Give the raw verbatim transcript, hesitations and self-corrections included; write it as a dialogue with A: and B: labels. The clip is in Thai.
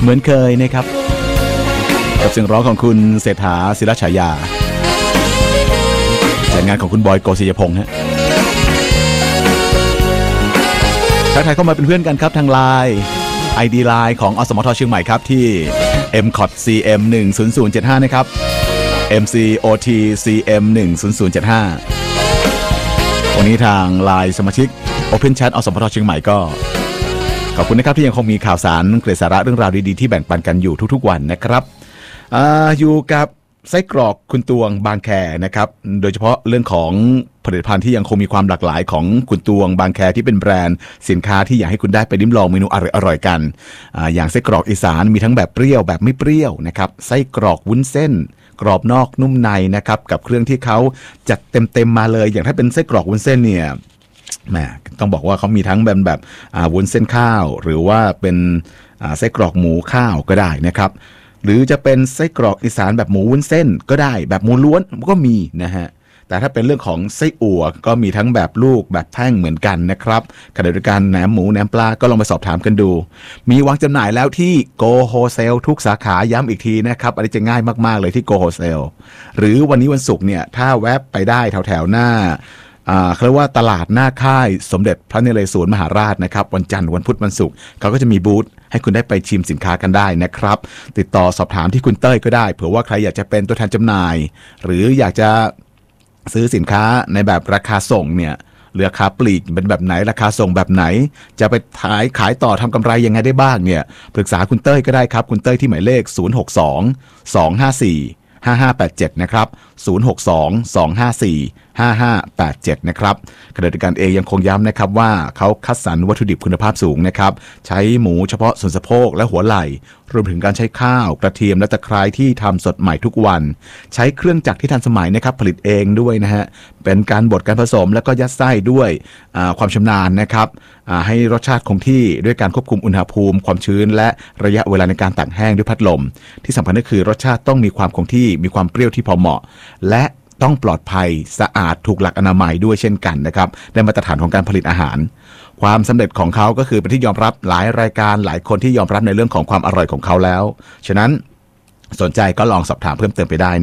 A: เหมือนเคยนะครับกับเสียงร้องของคุณเศรษฐาศิรฉายาจากงานของคุณบอยโกศิยพงษ์ฮะทักทายเข้ามาเป็นเพื่อนกันครับทางไลน์ ไอ ดี ไลน์ของอสมทเชียงใหม่ครับที่ เอ็ม ซี โอ ที ซี เอ็ม หนึ่ง ศูนย์ ศูนย์ เจ็ด ห้า นะครับ เอ็ม ซี โอ ที ซี เอ็ม หนึ่ง ศูนย์ ศูนย์ เจ็ด ห้า วันนี้ทางไลน์สมาชิก Open Chat อสมทเชียงใหม่ก็ขอบคุณนะครับที่ยังคงมีข่าวสารเกร็ดสาระเรื่องราวดีๆที่แบ่งปันกันอยู่ทุกๆวันนะครับ อ, อยู่กับไส้กรอกคุณตวงบางแคนะครับโดยเฉพาะเรื่องของผลิตภัณฑ์ที่ยังคงมีความหลากหลายของคุณตวงบางแคที่เป็นแบรนด์สินค้าที่อยากให้คุณได้ไปลิ้มลองเมนูอร่อยๆกัน อ, อย่างไส้กรอกอีสานมีทั้งแบบเปรี้ยวแบบไม่เปรี้ยวนะครับไส้กรอกวุ้นเส้นกรอบนอกนุ่มในนะครับกับเครื่องที่เขาจัดเต็มๆมาเลยอย่างถ้าเป็นไส้กรอกวุ้นเส้นเนี่ยแหมต้องบอกว่าเขามีทั้งแบบแบบวุ้นเส้นข้าวหรือว่าเป็นไส้กรอกหมูข้าวก็ได้นะครับหรือจะเป็นไส้กรอกอีสานแบบหมูวุ้นเส้นก็ได้แบบหมูล้วนก็มีนะฮะแต่ถ้าเป็นเรื่องของไส้อั่วก็มีทั้งแบบลูกแบบแท่งเหมือนกันนะครับขณะเดียวกันแหนมหมูแหนมปลาก็ลองไปสอบถามกันดูมีวางจำหน่ายแล้วที่ Go Wholesale ทุกสาขาย้ำอีกทีนะครับอันนี้จะง่ายมากๆเลยที่ Go Wholesale หรือวันนี้วันศุกร์เนี่ยถ้าแวะไปได้แถวๆหน้าอ่าเขาเรียกว่าตลาดหน้าค่ายสมเด็จพระนเรศวรมหาราชนะครับวันจันทร์วันพุธวันศุกร์เขาก็จะมีบูธให้คุณได้ไปชิมสินค้ากันได้นะครับติดต่อสอบถามที่คุณเต้ยก็ได้เผื่อว่าใครอยากจะเป็นตัวแทนจำหน่ายหรืออยากจะซื้อสินค้าในแบบราคาส่งเนี่ยราคาปลีกเป็นแบบไหนราคาส่งแบบไหนจะไปขายขายต่อทำกำไรยังไงได้บ้างเนี่ยปรึกษาคุณเต้ยก็ได้ครับคุณเต้ยที่หมายเลขศูนย์ หก สอง สอง ห้า สี่ ห้า ห้า แปด เจ็ดนะครับศูนย์ หก สอง สอง ห้า สี่ ห้า ห้า แปด เจ็ดนะครับขณะเดียวกันเองยังคงย้ำนะครับว่าเขาคัดสรรวัตถุดิบคุณภาพสูงนะครับใช้หมูเฉพาะส่วนสะโพกและหัวไหล่รวมถึงการใช้ข้าวกระเทียมและตะไคร้ที่ทำสดใหม่ทุกวันใช้เครื่องจักรที่ทันสมัยนะครับผลิตเองด้วยนะฮะเป็นการบดการผสมแล้วก็ยัดไส้ด้วยความชำนาญนะครับให้รสชาติคงที่ด้วยการควบคุมอุณหภูมิความชื้นและระยะเวลาในการตากแห้งด้วยพัดลมที่สำคัญก็คือรสชาติต้องมีความคงที่มีความเปรี้ยวที่พอเหมาะและต้องปลอดภัยสะอาดถูกหลักอนามัยด้วยเช่นกันนะครับได้มาตรฐานของการผลิตอาหารความสำเร็จของเขาก็คือเป็นที่ยอมรับหลายรายการหลายคนที่ยอมรับในเรื่องของความอร่อยของเขาแล้วฉะนั้นสนใจก็ลองสอบถามเพิ่มเติมไปได้